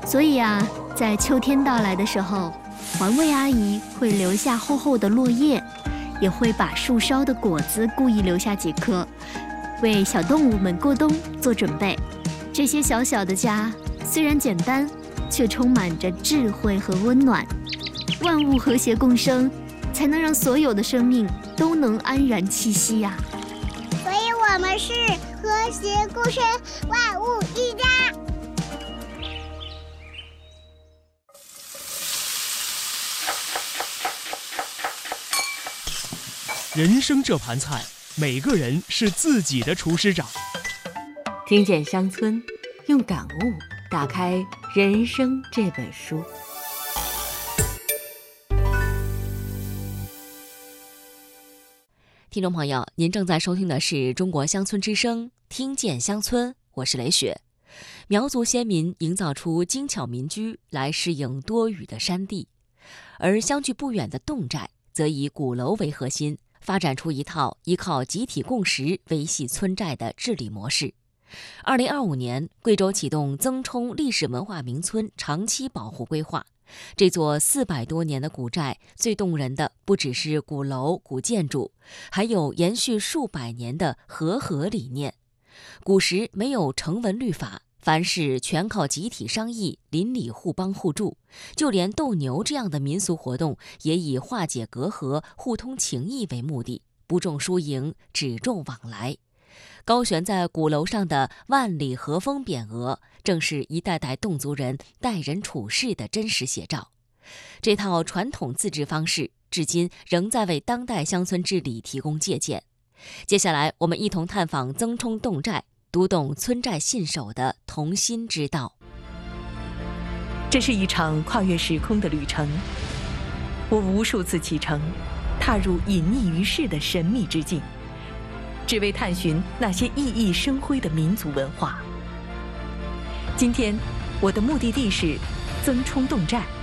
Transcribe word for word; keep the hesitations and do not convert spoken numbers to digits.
所以啊，在秋天到来的时候，环卫阿姨会留下厚厚的落叶，也会把树梢的果子故意留下几颗，为小动物们过冬做准备。这些小小的家虽然简单，却充满着智慧和温暖。万物和谐共生，才能让所有的生命都能安然栖息呀、啊。 所以我们是和谐共生，万物一家。 人生这盘菜，每个人是自己的厨师长。 听见乡村，用感悟打开人生这本书。 听众朋友，您正在收听的是中国乡村之声，听见乡村，我是雷雪。苗族先民营造出精巧民居来适应多雨的山地，而相距不远的侗寨则以鼓楼为核心，发展出一套依靠集体共识维系村寨的治理模式。二零二五年，贵州启动增充历史文化名村长期保护规划。这座四百多年的古寨，最动人的不只是古楼、古建筑，还有延续数百年的和合理念。古时没有成文律法，凡事全靠集体商议，邻里互帮互助。就连斗牛这样的民俗活动，也以化解隔阂、互通情谊为目的，不重输赢，只重往来。高悬在鼓楼上的万里和风匾额，正是一代代侗族人待人处事的真实写照。这套传统自治方式，至今仍在为当代乡村治理提供借鉴。接下来，我们一同探访增充侗寨，读懂村寨信守的同心之道。 这是一场跨越时空的旅程，我无数次启程，踏入隐匿于世的神秘之境，只为探寻那些熠熠生辉的民族文化。今天，我的目的地是增充侗寨。